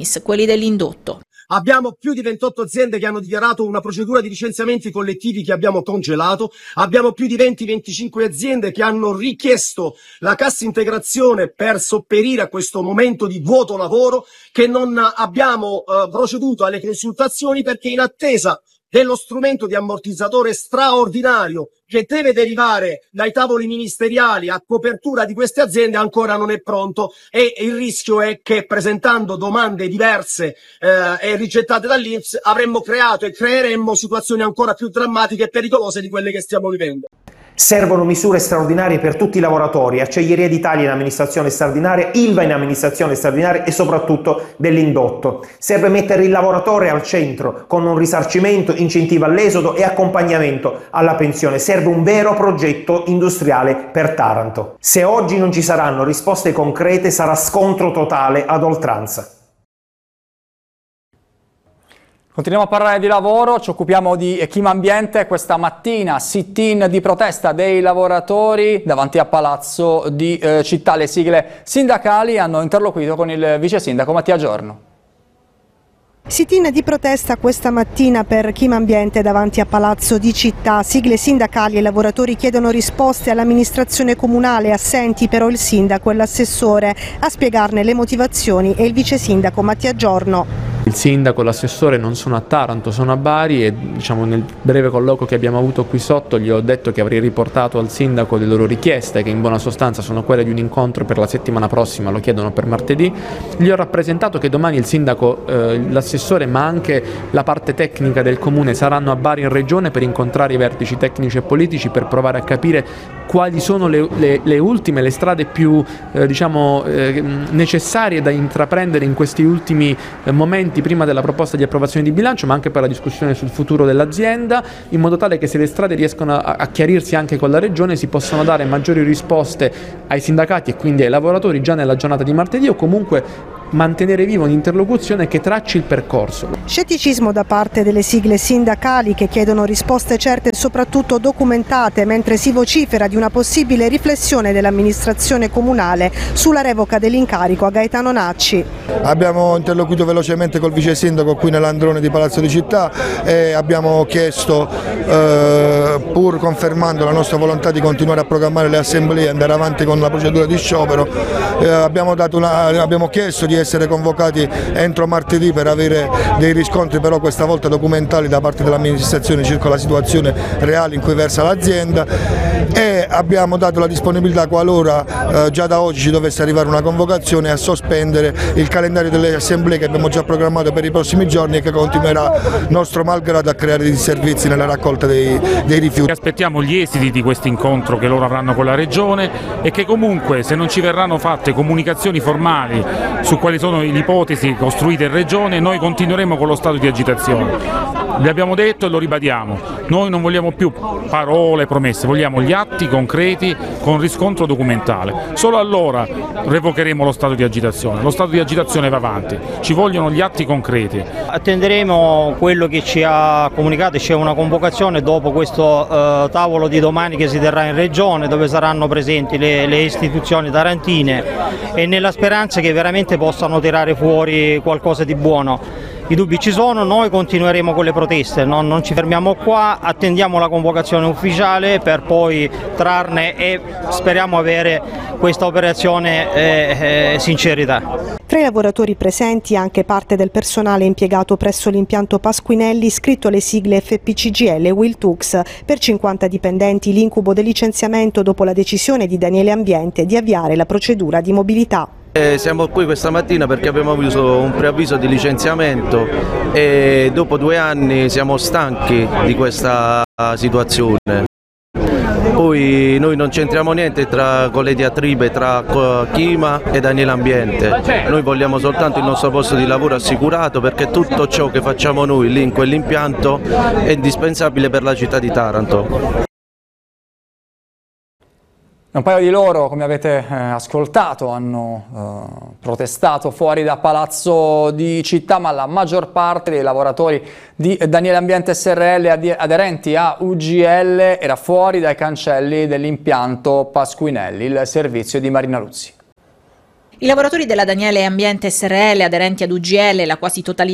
primis quelli dell'indotto. Abbiamo più di 28 aziende che hanno dichiarato una procedura di licenziamenti collettivi che abbiamo congelato. Abbiamo più di 20-25 aziende che hanno richiesto la cassa integrazione per sopperire a questo momento di vuoto lavoro, che non abbiamo proceduto alle consultazioni perché in attesa dello strumento di ammortizzatore straordinario che deve derivare dai tavoli ministeriali a copertura di queste aziende ancora non è pronto, e il rischio è che presentando domande diverse e rigettate dall'INPS avremmo creato e creeremmo situazioni ancora più drammatiche e pericolose di quelle che stiamo vivendo. Servono misure straordinarie per tutti i lavoratori, Acciaieria d'Italia in amministrazione straordinaria, Ilva in amministrazione straordinaria e soprattutto dell'indotto. Serve mettere il lavoratore al centro con un risarcimento, incentivo all'esodo e accompagnamento alla pensione. Serve un vero progetto industriale per Taranto. Se oggi non ci saranno risposte concrete sarà scontro totale ad oltranza. Continuiamo a parlare di lavoro, ci occupiamo di Chimambiente. Questa mattina sit-in di protesta dei lavoratori davanti a Palazzo di Città. Le sigle sindacali hanno interloquito con il vice sindaco Mattia Giorno. Sit-in di protesta questa mattina per Chimambiente davanti a Palazzo di Città. Sigle sindacali e lavoratori chiedono risposte all'amministrazione comunale, assenti però il sindaco e l'assessore. A spiegarne le motivazioni è il vice sindaco Mattia Giorno. Il sindaco e l'assessore non sono a Taranto, sono a Bari e nel breve colloquio che abbiamo avuto qui sotto gli ho detto che avrei riportato al sindaco le loro richieste, che in buona sostanza sono quelle di un incontro per la settimana prossima, lo chiedono per martedì. Gli ho rappresentato che domani il sindaco, l'assessore ma anche la parte tecnica del comune saranno a Bari in regione per incontrare i vertici tecnici e politici per provare a capire quali sono le ultime, le strade più necessarie da intraprendere in questi ultimi momenti prima della proposta di approvazione di bilancio, ma anche per la discussione sul futuro dell'azienda, in modo tale che se le strade riescono a chiarirsi anche con la regione si possano dare maggiori risposte ai sindacati e quindi ai lavoratori già nella giornata di martedì, o comunque mantenere viva un'interlocuzione che tracci il percorso. Scetticismo da parte delle sigle sindacali che chiedono risposte certe e soprattutto documentate, mentre si vocifera di una possibile riflessione dell'amministrazione comunale sulla revoca dell'incarico a Gaetano Nacci. Abbiamo interloquito velocemente col vice sindaco qui nell'androne di Palazzo di Città e abbiamo chiesto, pur confermando la nostra volontà di continuare a programmare le assemblee e andare avanti con la procedura di sciopero, abbiamo chiesto di essere convocati entro martedì per avere dei riscontri, però questa volta documentali da parte dell'amministrazione circa la situazione reale in cui versa l'azienda, e abbiamo dato la disponibilità, qualora già da oggi ci dovesse arrivare una convocazione, a sospendere il calendario delle assemblee che abbiamo già programmato per i prossimi giorni e che continuerà nostro malgrado a creare dei servizi nella raccolta dei rifiuti. Aspettiamo gli esiti di questo incontro che loro avranno con la regione e che comunque, se non ci verranno fatte comunicazioni formali su quali sono le ipotesi costruite in regione, noi continueremo con lo stato di agitazione. Vi abbiamo detto e lo ribadiamo, noi non vogliamo più parole, promesse, vogliamo gli atti concreti con riscontro documentale. Solo allora revocheremo lo stato di agitazione. Lo stato di agitazione va avanti, ci vogliono gli atti concreti. Attenderemo quello che ci ha comunicato, c'è una convocazione dopo questo tavolo di domani che si terrà in regione, dove saranno presenti le istituzioni tarantine, e nella speranza che veramente possano tirare fuori qualcosa di buono. I dubbi ci sono, noi continueremo con le proteste, non ci fermiamo qua, attendiamo la convocazione ufficiale per poi trarne e speriamo avere questa operazione sincerità. Tra i lavoratori presenti anche parte del personale impiegato presso l'impianto Pasquinelli iscritto alle sigle FPCGL e Wiltux. Per 50 dipendenti l'incubo del licenziamento dopo la decisione di Daniele Ambiente di avviare la procedura di mobilità. Siamo qui questa mattina perché abbiamo avuto un preavviso di licenziamento e dopo 2 anni siamo stanchi di questa situazione. Poi noi non c'entriamo niente con le diatribe tra Chima e Daniele Ambiente, noi vogliamo soltanto il nostro posto di lavoro assicurato, perché tutto ciò che facciamo noi lì in quell'impianto è indispensabile per la città di Taranto. Un paio di loro, come avete ascoltato, hanno protestato fuori da Palazzo di Città, ma la maggior parte dei lavoratori di Daniele Ambiente SRL aderenti a UGL era fuori dai cancelli dell'impianto Pasquinelli, il servizio di Marina Luzzi. I lavoratori della Daniele Ambiente SRL, aderenti ad UGL, la quasi totalità